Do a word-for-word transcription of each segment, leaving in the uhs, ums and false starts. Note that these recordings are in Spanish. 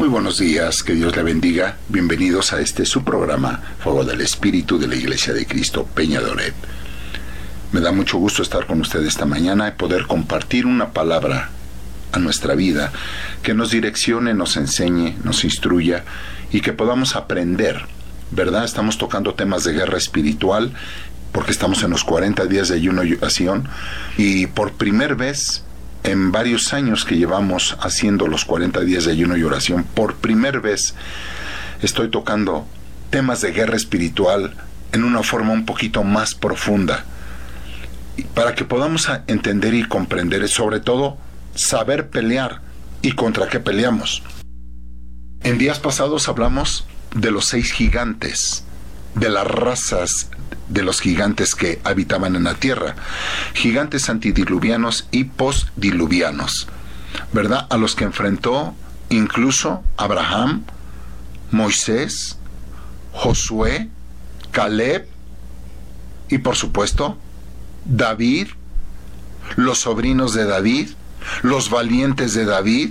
Muy buenos días, que Dios le bendiga. Bienvenidos a este su programa, Fuego del Espíritu de la Iglesia de Cristo Peñadoret. Me da mucho gusto estar con ustedes esta mañana y poder compartir una palabra a nuestra vida que nos direccione, nos enseñe, nos instruya y que podamos aprender, ¿verdad? Estamos tocando temas de guerra espiritual porque estamos en los cuarenta días de ayuno y oración y por primera vez en varios años que llevamos haciendo los cuarenta días de ayuno y oración, por primera vez estoy tocando temas de guerra espiritual en una forma un poquito más profunda, para que podamos entender y comprender, y sobre todo saber pelear y contra qué peleamos. En días pasados hablamos de los seis gigantes, de las razas de los gigantes que habitaban en la tierra, gigantes antidiluvianos y postdiluvianos, ¿verdad? A los que enfrentó incluso Abraham, Moisés, Josué, Caleb y por supuesto David, los sobrinos de David, los valientes de David.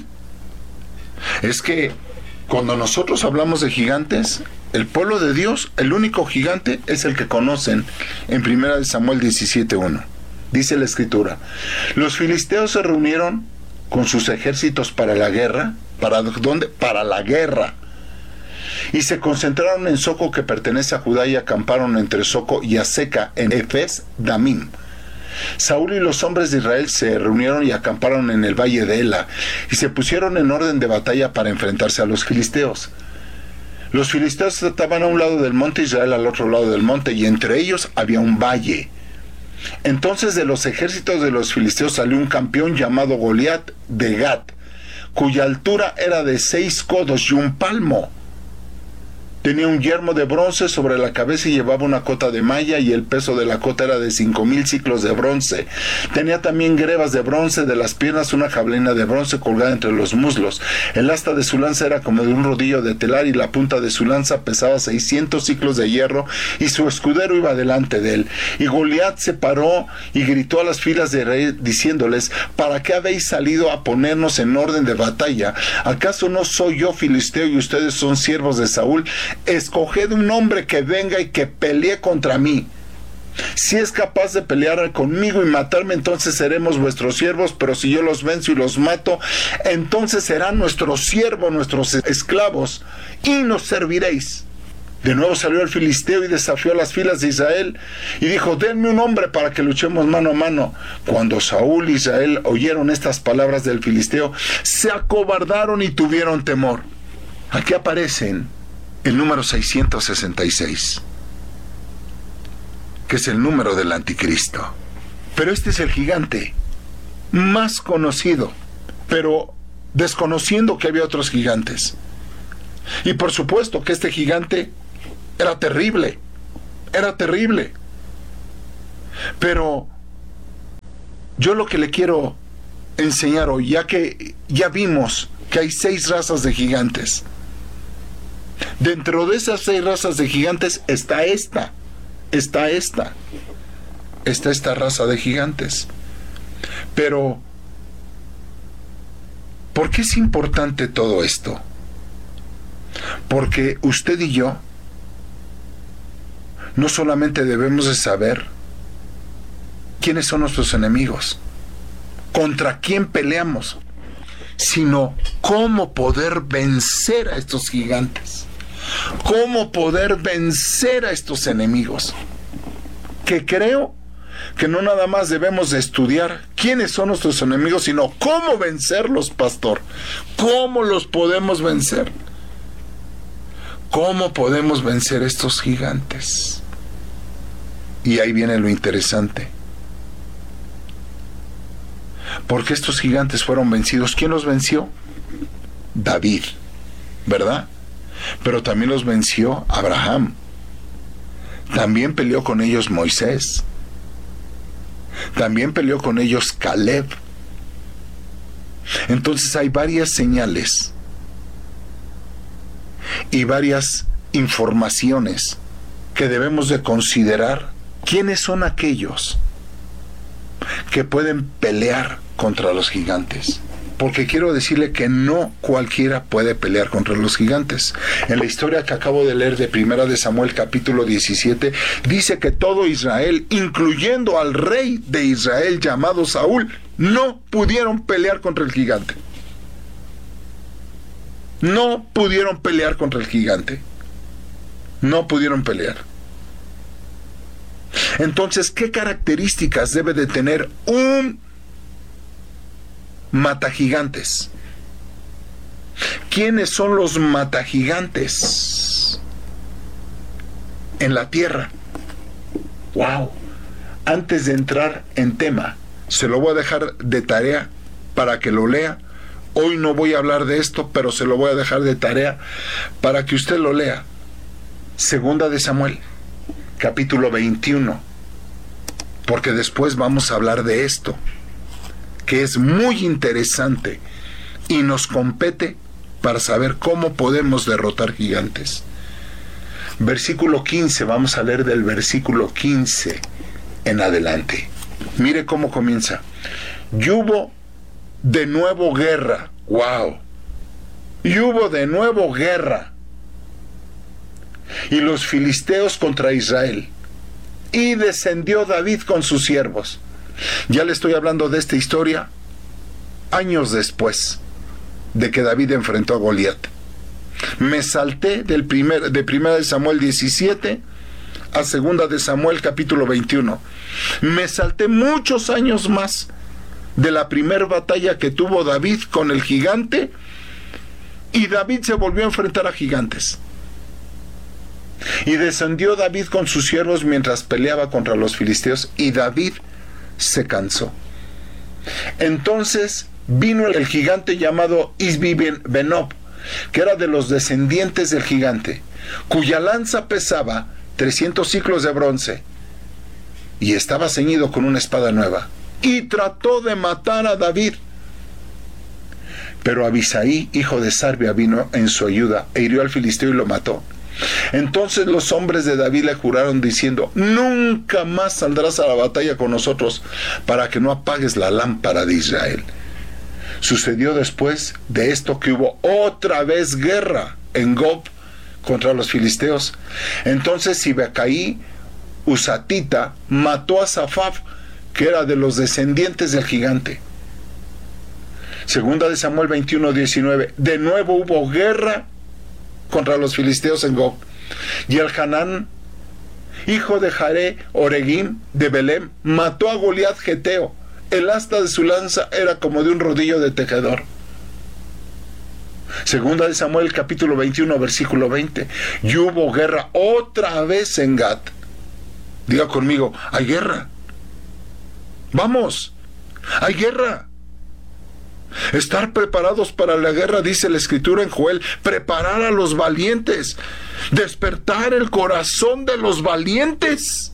Es que cuando nosotros hablamos de gigantes, el pueblo de Dios, el único gigante es el que conocen en primera de Samuel diecisiete uno. Dice la Escritura: los filisteos se reunieron con sus ejércitos para la guerra. ¿Para dónde? Para la guerra. Y se concentraron en Soco, que pertenece a Judá, y acamparon entre Soco y Aseca en Efes Damim. Saúl y los hombres de Israel se reunieron y acamparon en el valle de Ela, y se pusieron en orden de batalla para enfrentarse a los filisteos. Los filisteos estaban a un lado del monte, Israel al otro lado del monte, y entre ellos había un valle. Entonces de los ejércitos de los filisteos salió un campeón llamado Goliat de Gat, cuya altura era de seis codos y un palmo. Tenía un yelmo de bronce sobre la cabeza y llevaba una cota de malla, y el peso de la cota era de cinco mil ciclos de bronce. Tenía también grebas de bronce de las piernas, una jabalina de bronce colgada entre los muslos. El asta de su lanza era como de un rodillo de telar, y la punta de su lanza pesaba seiscientos ciclos de hierro, y su escudero iba delante de él. Y Goliat se paró y gritó a las filas de Israel diciéndoles: ¿para qué habéis salido a ponernos en orden de batalla? ¿Acaso no soy yo filisteo y ustedes son siervos de Saúl? Escoged un hombre que venga y que pelee contra mí. Si es capaz de pelear conmigo y matarme, entonces seremos vuestros siervos, pero si yo los venzo y los mato, entonces serán nuestros siervos, nuestros esclavos, y nos serviréis. De nuevo salió el filisteo y desafió a las filas de Israel, y dijo: denme un hombre para que luchemos mano a mano. Cuando Saúl y Israel oyeron estas palabras del filisteo, se acobardaron y tuvieron temor. Aquí aparecen el número seiscientos sesenta y seis, que es el número del anticristo. Pero este es el gigante más conocido, pero desconociendo que había otros gigantes. Y por supuesto que este gigante era terrible, era terrible. Pero yo lo que le quiero enseñar hoy, ya que ya vimos que hay seis razas de gigantes, dentro de esas seis razas de gigantes está esta, está esta, está esta raza de gigantes. Pero, ¿por qué es importante todo esto? Porque usted y yo no solamente debemos de saber quiénes son nuestros enemigos, contra quién peleamos, sino cómo poder vencer a estos gigantes, cómo poder vencer a estos enemigos, que creo que no nada más debemos de estudiar quiénes son nuestros enemigos, sino cómo vencerlos, pastor. ¿Cómo los podemos vencer? ¿Cómo podemos vencer estos gigantes? Y ahí viene lo interesante. Porque estos gigantes fueron vencidos. ¿Quién los venció? David, ¿verdad? Pero también los venció Abraham. También peleó con ellos Moisés. También peleó con ellos Caleb. Entonces hay varias señales y varias informaciones que debemos de considerar. ¿Quiénes son aquellos que pueden pelear contra los gigantes? porque quiero decirle que no cualquiera puede pelear contra los gigantes. En la historia que acabo de leer de Primera de Samuel capítulo diecisiete, dice que todo Israel, incluyendo al rey de Israel llamado Saúl, no pudieron pelear contra el gigante. No pudieron pelear contra el gigante. No pudieron pelear. Entonces, ¿qué características debe de tener un matagigantes? ¿Quiénes son los matagigantes en la tierra? Wow. Antes de entrar en tema, se lo voy a dejar de tarea para que lo lea. Hoy no voy a hablar de esto, pero se lo voy a dejar de tarea para que usted lo lea. Segunda de Samuel, capítulo veintiuno, porque después vamos a hablar de esto, que es muy interesante y nos compete para saber cómo podemos derrotar gigantes. Versículo quince, vamos a leer del versículo quince en adelante. Mire cómo comienza. Y hubo de nuevo guerra. Wow. Y hubo de nuevo guerra. Y los filisteos contra Israel. Y descendió David con sus siervos. Ya le estoy hablando de esta historia años después de que David enfrentó a Goliat. Me salté del primer, de Primera de Samuel diecisiete a Segunda de Samuel capítulo veintiuno. Me salté muchos años más de la primera batalla que tuvo David con el gigante, y David se volvió a enfrentar a gigantes. Y descendió David con sus siervos mientras peleaba contra los filisteos, y David se cansó. Entonces vino el gigante llamado Isbi-Benob, que era de los descendientes del gigante, cuya lanza pesaba trescientos siclos de bronce, y estaba ceñido con una espada nueva, y trató de matar a David. Pero Abisai, hijo de Sarbia, vino en su ayuda, e hirió al filisteo y lo mató. Entonces los hombres de David le juraron diciendo: nunca más saldrás a la batalla con nosotros, para que no apagues la lámpara de Israel. Sucedió después de esto que hubo otra vez guerra en Gob contra los filisteos. Entonces Sibecaí, Usatita, mató a Safaf, que era de los descendientes del gigante. Segunda de Samuel veintiuno, diecinueve. De nuevo hubo guerra contra los filisteos en Gob. Y el Hanán, hijo de Jaré Oregim de Belem, mató a Goliat Geteo. El asta de su lanza era como de un rodillo de tejedor. Segunda de Samuel capítulo veintiuno, versículo veinte. Y hubo guerra otra vez en Gat. Diga conmigo: hay guerra. Vamos, hay guerra. Estar preparados para la guerra, dice la escritura en Joel: preparar a los valientes, despertar el corazón de los valientes.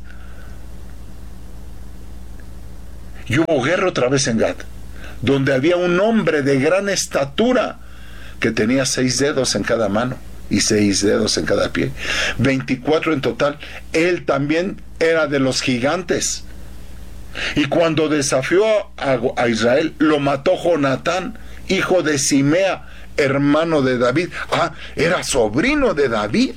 Y hubo guerra otra vez en Gat, donde había un hombre de gran estatura que tenía seis dedos en cada mano y seis dedos en cada pie, veinticuatro en total. Él también era de los gigantes. Y cuando desafió a, a Israel, lo mató Jonatán, hijo de Simea, hermano de David. Ah, era sobrino de David.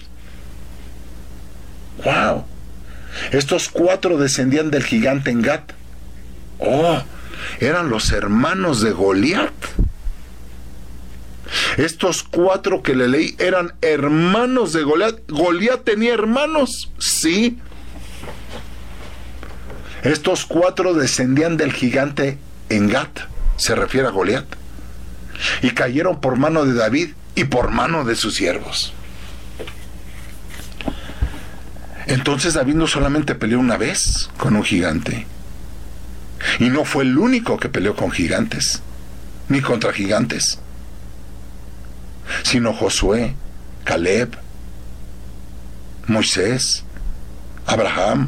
¡Wow! Estos cuatro descendían del gigante en Gat. ¡Oh! Eran los hermanos de Goliat. Estos cuatro que le leí eran hermanos de Goliat. ¿Goliat tenía hermanos? Sí. Estos cuatro descendían del gigante en Gat, se refiere a Goliat, y cayeron por mano de David y por mano de sus siervos. Entonces David no solamente peleó una vez con un gigante, y no fue el único que peleó con gigantes, ni contra gigantes, sino Josué, Caleb, Moisés, Abraham.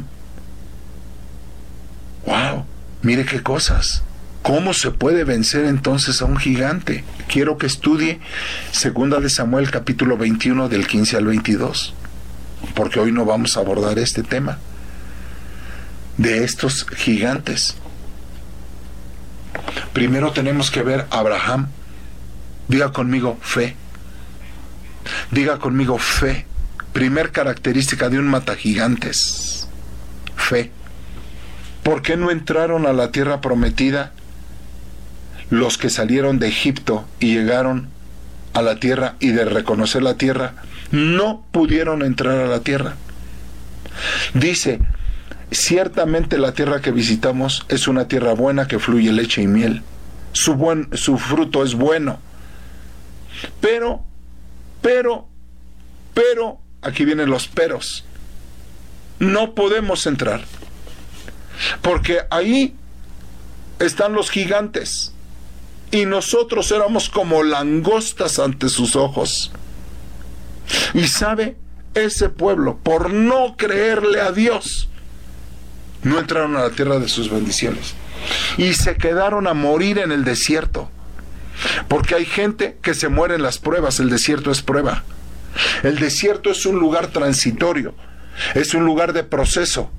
¡Wow! Mire qué cosas. ¿Cómo se puede vencer entonces a un gigante? Quiero que estudie Segunda de Samuel capítulo veintiuno del quince al veintidós, porque hoy no vamos a abordar este tema de estos gigantes. primero tenemos que ver a Abraham. Diga conmigo fe. Diga conmigo fe. Primer característica de un matagigantes. Fe. ¿Por qué no entraron a la tierra prometida los que salieron de Egipto y llegaron a la tierra, y de reconocer la tierra no pudieron entrar a la tierra? Dice, ciertamente la tierra que visitamos es una tierra buena que fluye leche y miel. Su, buen, su fruto es bueno. Pero, pero, pero, aquí vienen los peros. No podemos entrar. Porque ahí están los gigantes. Y nosotros éramos como langostas ante sus ojos. Y sabe, ese pueblo, por no creerle a Dios, no entraron a la tierra de sus bendiciones. Y se quedaron a morir en el desierto. Porque hay gente que se muere en las pruebas. El desierto es prueba. El desierto es un lugar transitorio. Es un lugar de proceso.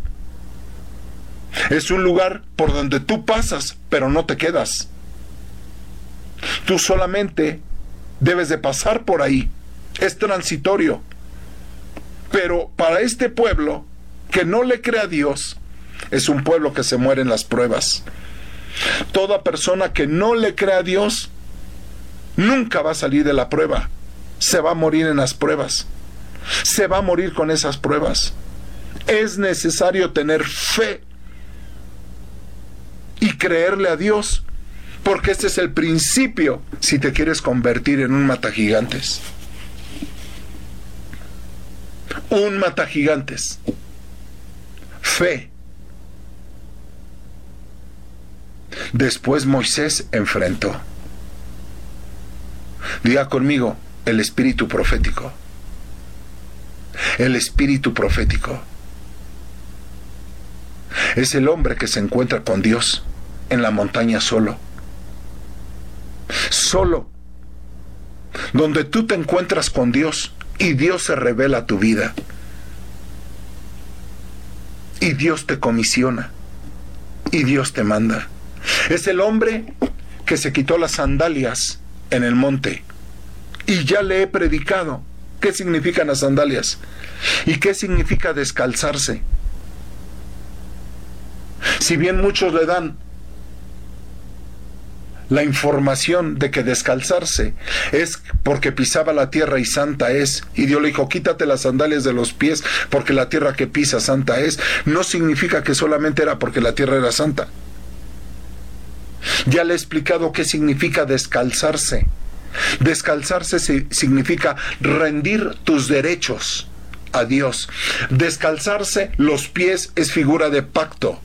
Es un lugar por donde tú pasas, pero no te quedas. Tú solamente debes de pasar por ahí. Es transitorio. Pero para este pueblo que no le cree a Dios, es un pueblo que se muere en las pruebas. Toda persona que no le cree a Dios nunca va a salir de la prueba. Se va a morir en las pruebas. Se va a morir con esas pruebas. Es necesario tener fe y creerle a Dios, porque este es el principio si te quieres convertir en un matagigantes. Un matagigantes. Fe. Después Moisés enfrentó. Diga conmigo, el espíritu profético. El espíritu profético. Es el hombre que se encuentra con Dios en la montaña solo. Solo. Donde tú te encuentras con Dios y Dios se revela a tu vida. Y Dios te comisiona. Y Dios te manda. Es el hombre que se quitó las sandalias en el monte. Y ya le he predicado qué significan las sandalias y qué significa descalzarse. Si bien muchos le dan la información de que descalzarse es porque pisaba la tierra y santa es, y Dios le dijo, quítate las sandalias de los pies porque la tierra que pisa santa es, no significa que solamente era porque la tierra era santa. Ya le he explicado qué significa descalzarse. Descalzarse significa rendir tus derechos a Dios. Descalzarse los pies es figura de pacto.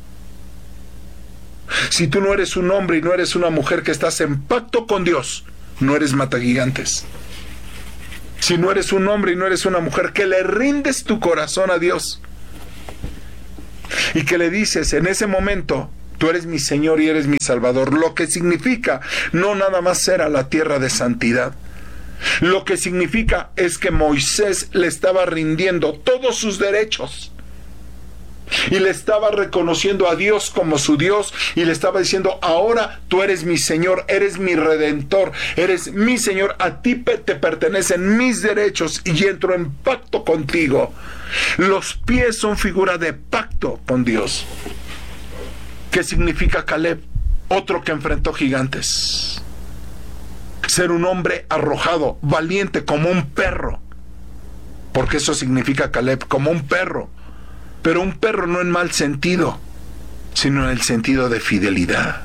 Si tú no eres un hombre y no eres una mujer que estás en pacto con Dios, no eres matagigantes. Si no eres un hombre y no eres una mujer que le rindes tu corazón a Dios y que le dices en ese momento, tú eres mi Señor y eres mi Salvador, lo que significa no nada más ser a la tierra de santidad. Lo que significa es que Moisés le estaba rindiendo todos sus derechos y le estaba reconociendo a Dios como su Dios y le estaba diciendo, ahora tú eres mi Señor, eres mi Redentor, eres mi Señor, a ti te pertenecen mis derechos y entro en pacto contigo. Los pies son figura de pacto con Dios. ¿Qué significa Caleb? Otro que enfrentó gigantes. Ser un hombre arrojado, valiente como un perro. Porque eso significa Caleb, como un perro. Pero un perro no en mal sentido, sino en el sentido de fidelidad.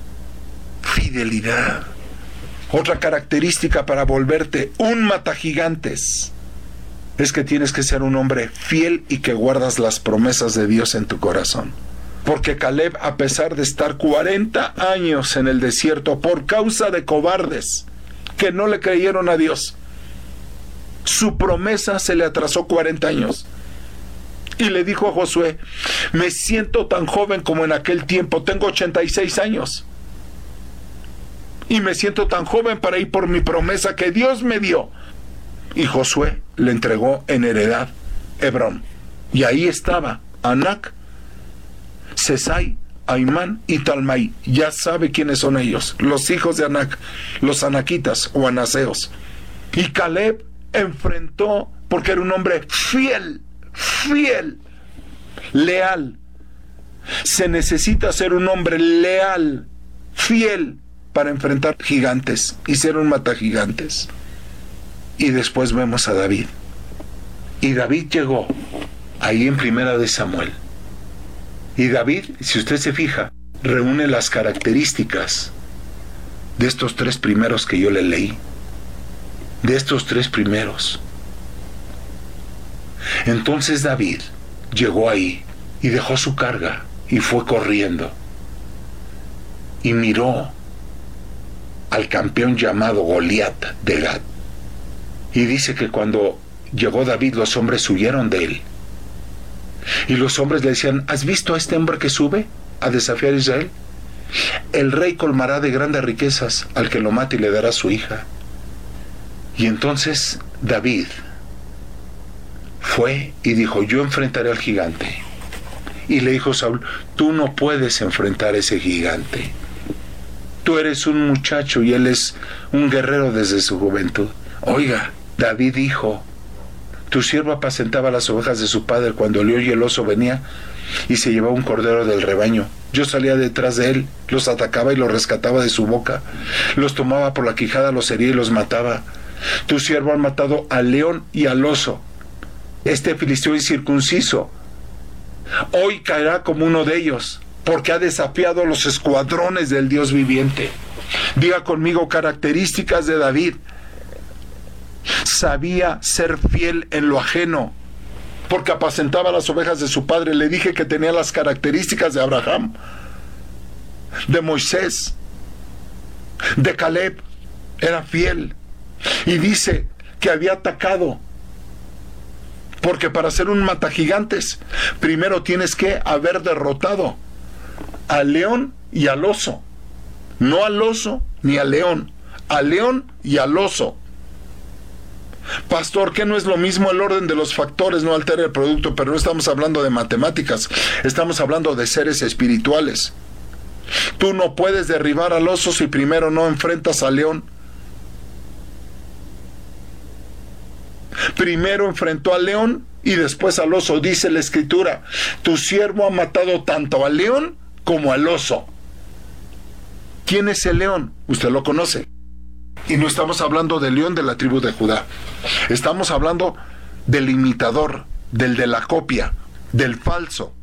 Fidelidad. Otra característica para volverte un matagigantes es que tienes que ser un hombre fiel y que guardas las promesas de Dios en tu corazón. Porque Caleb, a pesar de estar cuarenta años en el desierto por causa de cobardes que no le creyeron a Dios, su promesa se le atrasó cuarenta años. Y le dijo a Josué, me siento tan joven como en aquel tiempo, tengo ochenta y seis años. Y me siento tan joven para ir por mi promesa que Dios me dio. Y Josué le entregó en heredad Hebrón. Y ahí estaba Anac, Sesai, Ahimán y Talmai. Ya sabe quiénes son ellos, los hijos de Anac, los anaquitas o anaseos. Y Caleb enfrentó, porque era un hombre fiel, fiel, leal. Se necesita ser un hombre leal, fiel, para enfrentar gigantes y ser un matagigantes. Y después vemos a David. Y David llegó ahí en Primera de Samuel. Y David, si usted se fija, reúne las características de estos tres primeros que yo le leí. De estos tres primeros. Entonces David llegó ahí y dejó su carga y fue corriendo. Y miró al campeón llamado Goliat de Gat. Y dice que cuando llegó David, los hombres huyeron de él. Y los hombres le decían: ¿has visto a este hombre que sube a desafiar a Israel? El rey colmará de grandes riquezas al que lo mate y le dará su hija. Y entonces David fue y dijo: yo enfrentaré al gigante. Y le dijo Saúl: tú no puedes enfrentar a ese gigante. Tú eres un muchacho y él es un guerrero desde su juventud. Oiga, David dijo: tu siervo apacentaba las ovejas de su padre cuando el león y el oso venía y se llevaba un cordero del rebaño. Yo salía detrás de él, los atacaba y los rescataba de su boca. Los tomaba por la quijada, los hería y los mataba. Tu siervo ha matado al león y al oso. Este filisteo incircunciso hoy caerá como uno de ellos, porque ha desafiado los escuadrones del Dios viviente. Diga conmigo: características de David. Sabía ser fiel en lo ajeno, porque apacentaba las ovejas de su padre. Le dije que tenía las características de Abraham, de Moisés, de Caleb. Era fiel. Y dice que había atacado, porque para ser un matagigantes, primero tienes que haber derrotado al león y al oso. No al oso ni al león, al león y al oso. Pastor, ¿qué no es lo mismo? El orden de los factores no altera el producto, pero no estamos hablando de matemáticas, estamos hablando de seres espirituales. Tú no puedes derribar al oso si primero no enfrentas al león. Primero enfrentó al león y después al oso. Dice la escritura: tu siervo ha matado tanto al león como al oso. ¿Quién es el león? Usted lo conoce. Y no estamos hablando del león de la tribu de Judá. Estamos hablando del imitador, del de la copia, del falso,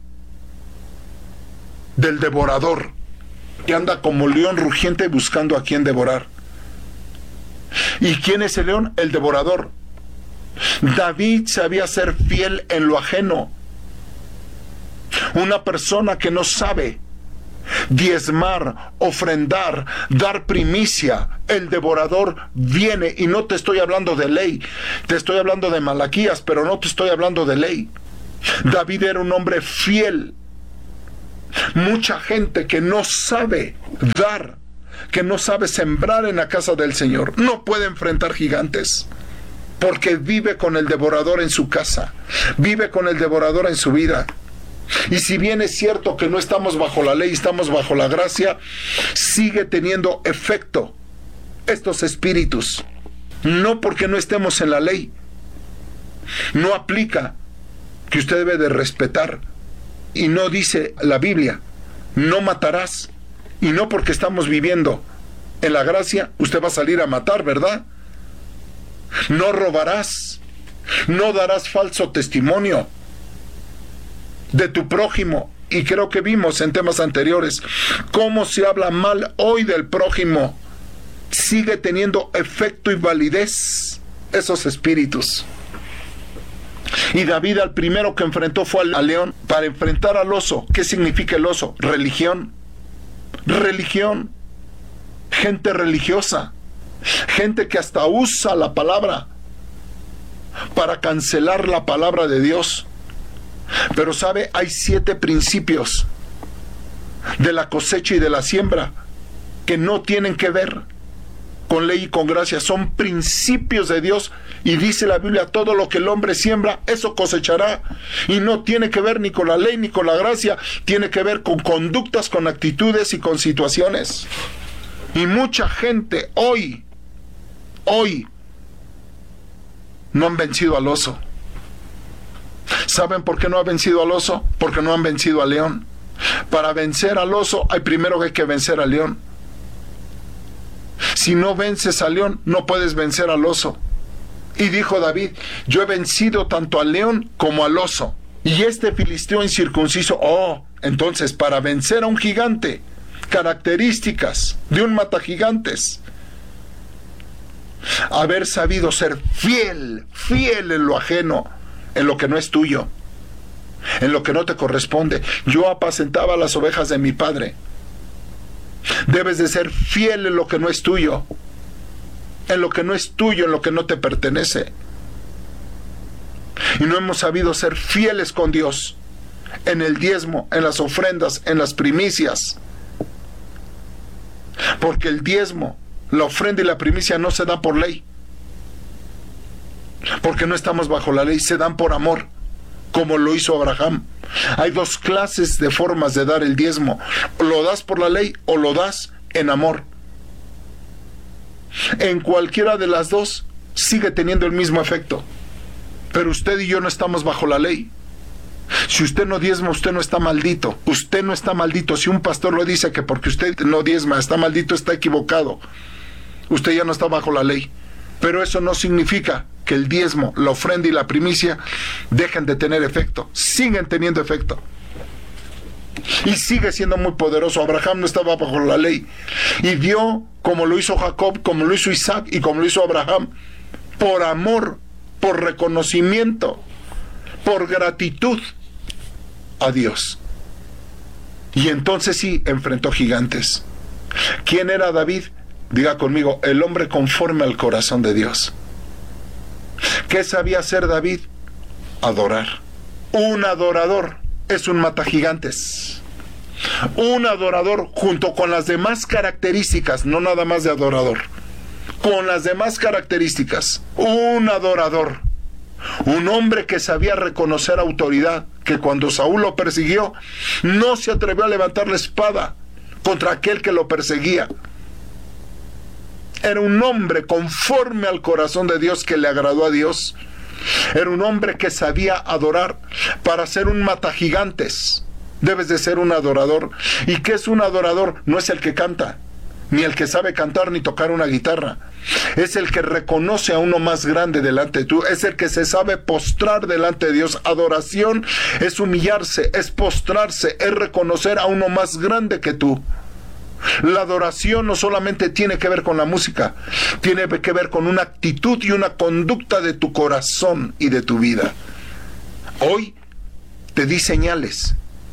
del devorador, que anda como león rugiente buscando a quien devorar. ¿Y quién es el león? El devorador. David sabía ser fiel en lo ajeno. Una persona que no sabe diezmar, ofrendar, dar primicia, el devorador viene. Y no te estoy hablando de ley, te estoy hablando de Malaquías, pero no te estoy hablando de ley. David era un hombre fiel. Mucha gente que no sabe dar, que no sabe sembrar en la casa del Señor, no puede enfrentar gigantes, porque vive con el devorador en su casa, vive con el devorador en su vida. Y si bien es cierto que no estamos bajo la ley, estamos bajo la gracia, sigue teniendo efecto estos espíritus. No porque no estemos en la ley, no aplica que usted debe de respetar. Y no dice la Biblia: no matarás. Y no porque estamos viviendo en la gracia, usted va a salir a matar, ¿verdad? No robarás, no darás falso testimonio de tu prójimo. Y creo que vimos en temas anteriores cómo se habla mal hoy del prójimo. Sigue teniendo efecto y validez esos espíritus. Y David al primero que enfrentó fue al león para enfrentar al oso. ¿Qué significa el oso? Religión. Religión. Gente religiosa. Gente que hasta usa la palabra para cancelar la palabra de Dios. Pero sabe, hay siete principios de la cosecha y de la siembra que no tienen que ver con ley y con gracia, son principios de Dios, y dice la Biblia, todo lo que el hombre siembra, eso cosechará, y no tiene que ver ni con la ley ni con la gracia, tiene que ver con conductas, con actitudes y con situaciones. Y mucha gente hoy, hoy, no han vencido al oso. ¿Saben por qué no ha vencido al oso? Porque no han vencido al león. Para vencer al oso, hay primero que hay que vencer al león. Si no vences al león, no puedes vencer al oso. Y dijo David, yo he vencido tanto al león como al oso. Y este filisteo incircunciso, oh, entonces para vencer a un gigante, características de un matagigantes: haber sabido ser fiel, fiel en lo ajeno, en lo que no es tuyo, en lo que no te corresponde. Yo apacentaba las ovejas de mi padre. Debes de ser fiel en lo que no es tuyo, en lo que no es tuyo, en lo que no te pertenece. Y no hemos sabido ser fieles con Dios en el diezmo, en las ofrendas, en las primicias. Porque el diezmo, la ofrenda y la primicia no se dan por ley, porque no estamos bajo la ley, se dan por amor, como lo hizo Abraham. Hay dos clases de formas de dar el diezmo: lo das por la ley o lo das en amor. En cualquiera de las dos sigue teniendo el mismo efecto, pero usted y yo no estamos bajo la ley. Si usted no diezma, usted no está maldito. Usted no está maldito. Si un pastor lo dice que porque usted no diezma está maldito, está equivocado. Usted ya no está bajo la ley. Pero eso no significa que el diezmo, la ofrenda y la primicia dejen de tener efecto. Siguen teniendo efecto. Y sigue siendo muy poderoso. Abraham no estaba bajo la ley y dio, como lo hizo Jacob, como lo hizo Isaac y como lo hizo Abraham, por amor, por reconocimiento, por gratitud a Dios. Y entonces sí enfrentó gigantes. ¿Quién era David? Diga conmigo, el hombre conforme al corazón de Dios. ¿Qué sabía hacer David? Adorar. Un adorador es un matagigantes. Un adorador, junto con las demás características, no nada más de adorador, con las demás características, un adorador, un hombre que sabía reconocer autoridad, que cuando Saúl lo persiguió, no se atrevió a levantar la espada contra aquel que lo perseguía. Era un hombre conforme al corazón de Dios, que le agradó a Dios. Era un hombre que sabía adorar. Para ser un matagigantes, debes de ser un adorador. ¿Y qué es un adorador? No es el que canta, ni el que sabe cantar ni tocar una guitarra. Es el que reconoce a uno más grande delante de tú. Es el que se sabe postrar delante de Dios. Adoración es humillarse, es postrarse, es reconocer a uno más grande que tú. La adoración no solamente tiene que ver con la música, tiene que ver con una actitud y una conducta de tu corazón y de tu vida. Hoy te di señales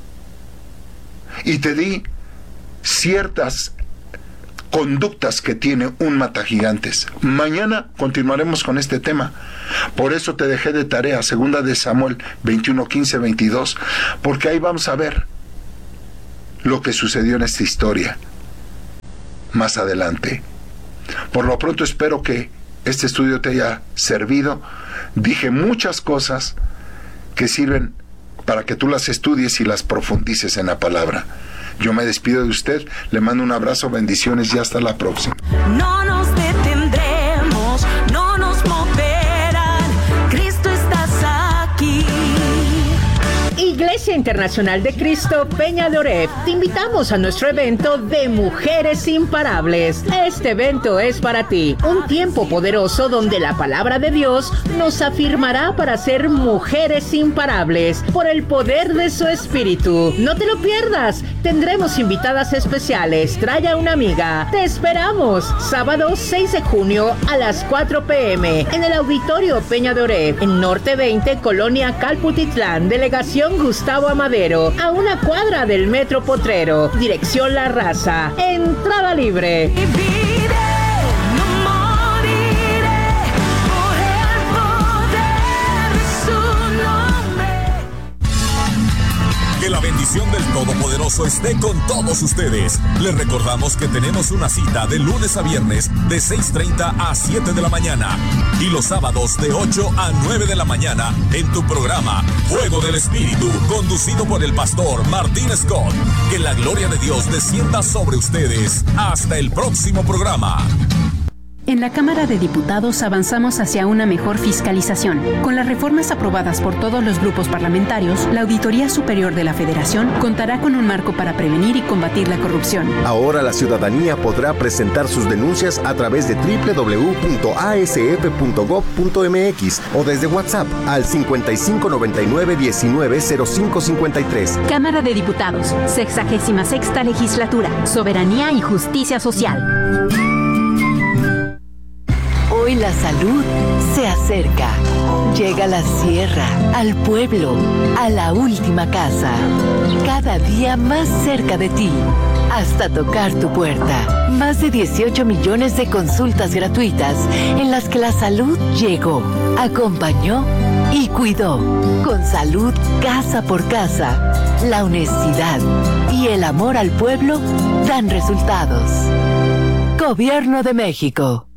y te di ciertas conductas que tiene un matagigantes. Mañana continuaremos con este tema. Por eso te dejé de tarea segunda de Samuel veintiuno, quince, veintidós, porque ahí vamos a ver lo que sucedió en esta historia más adelante. Por lo pronto espero que este estudio te haya servido. Dije muchas cosas que sirven para que tú las estudies y las profundices en la palabra. Yo me despido de usted, le mando un abrazo, bendiciones y hasta la próxima. No nos detendremos, no nos moverán, Cristo estás aquí. Iglesia Internacional de Cristo Peña de Oreb, te invitamos a nuestro evento de Mujeres Imparables. Este evento es para ti, un tiempo poderoso donde la palabra de Dios nos afirmará para ser mujeres imparables por el poder de su Espíritu. No te lo pierdas, tendremos invitadas especiales, trae a una amiga. Te esperamos, sábado seis de junio a las cuatro pe eme en el Auditorio Peña de Oreb, en Norte veinte, Colonia Calputitlán, Delegación Gustavo Amadero, a una cuadra del Metro Potrero, dirección La Raza, entrada libre. Viviré, no moriré, por el poder de su nombre. Que la bendición bendición del Todopoderoso esté con todos ustedes. Les recordamos que tenemos una cita de lunes a viernes de seis treinta a siete de la mañana y los sábados de ocho a nueve de la mañana en tu programa Fuego del Espíritu, conducido por el pastor Martín Scott. Que la gloria de Dios descienda sobre ustedes. Hasta el próximo programa. En la Cámara de Diputados avanzamos hacia una mejor fiscalización. Con las reformas aprobadas por todos los grupos parlamentarios, la Auditoría Superior de la Federación contará con un marco para prevenir y combatir la corrupción. Ahora la ciudadanía podrá presentar sus denuncias a través de doble u doble u doble u punto a s f punto gob punto m x o desde WhatsApp al cincuenta y cinco noventa y nueve diecinueve cero cinco cincuenta y tres. Cámara de Diputados, sexagésima sexta legislatura, soberanía y justicia social. Hoy la salud se acerca. Llega a la sierra, al pueblo, a la última casa. Cada día más cerca de ti, hasta tocar tu puerta. Más de dieciocho millones de consultas gratuitas en las que la salud llegó, acompañó y cuidó. Con salud casa por casa, la honestidad y el amor al pueblo dan resultados. Gobierno de México.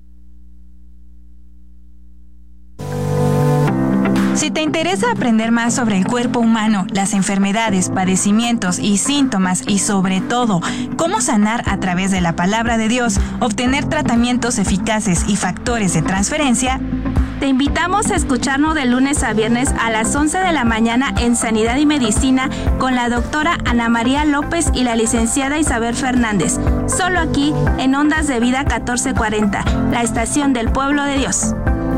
Si te interesa aprender más sobre el cuerpo humano, las enfermedades, padecimientos y síntomas y sobre todo, cómo sanar a través de la palabra de Dios, obtener tratamientos eficaces y factores de transferencia, te invitamos a escucharnos de lunes a viernes a las once de la mañana en Sanidad y Medicina con la doctora Ana María López y la licenciada Isabel Fernández. Solo aquí en Ondas de Vida catorce cuarenta, la estación del pueblo de Dios.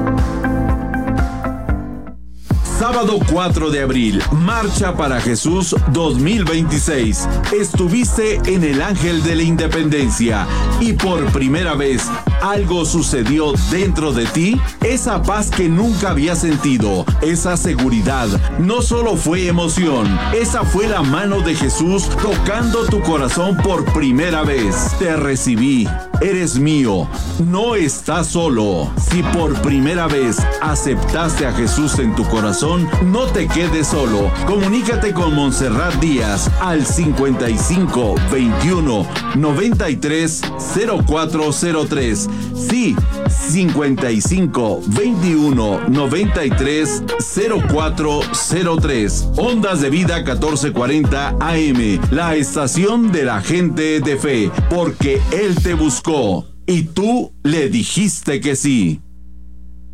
Sábado cuatro de abril, Marcha para Jesús dos mil veintiséis. Estuviste en el Ángel de la Independencia y por primera vez algo sucedió dentro de ti. Esa paz que nunca había sentido, esa seguridad, no solo fue emoción, esa fue la mano de Jesús tocando tu corazón por primera vez. Te recibí, eres mío, no estás solo. Si por primera vez aceptaste a Jesús en tu corazón, no te quedes solo. Comunícate con Montserrat Díaz al cincuenta y cinco veintiuno noventa y tres cero cuatro cero tres. Sí, cincuenta y cinco veintiuno noventa y tres cero cuatro cero tres. Ondas de Vida catorce cuarenta A M, la estación de la gente de fe, porque Él te buscó y tú le dijiste que sí.